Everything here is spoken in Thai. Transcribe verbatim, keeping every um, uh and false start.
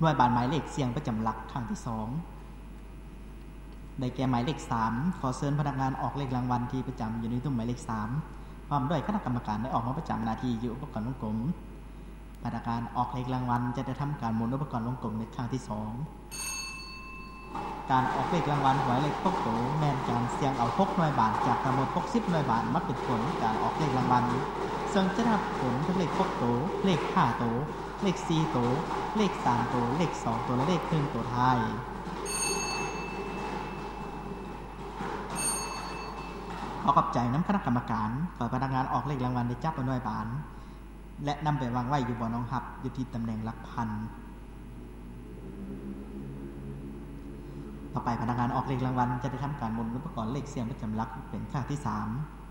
น่วยบานหมายเลขเสียงประจำหลักครั้งที่สองได้แก่หมายเลขสามขอเชิญพนักงานออกเลขรางวัลที่ประจำอยู่ในตู้หมายเลขสามพร้อมด้วยคณะกรรมการได้ออกมาประจำหน้าที่อยู่อุปกรณ์วงกลมพนักงานออกเลขรางวัลจะได้ทำการหมุนอุปกรณ์วงกลมในครั้งที่สองการออกเลขรางวัลหวยเลขหกโตแม่นการเสี่ยงเอาหกหน่วยบาทจากทั้งหมดหกสิบหน่วยบาทมาเป็นผลการออกเลขรางวัลซึ่งจะนับผลทั้งเลขหกโตเลขห้าโตเลขสี่โตเลขสามโตเลขสองโตและเลขหนึ่งโตท้ายขอขอบใจน้ำคณะกรรมการขอพนักงานออกเลขรางวัลได้จับหน่วยบาทและนำไปวางไว้อยู่บ่อน้องหับอยู่ที่ตำแหน่งหลักพันต่อไปพนักงานออกเลขรางวัลจะได้ทำการหมุนอุปกรณ์เลขเสียงประจำหลักเป็นครั้งที่สาม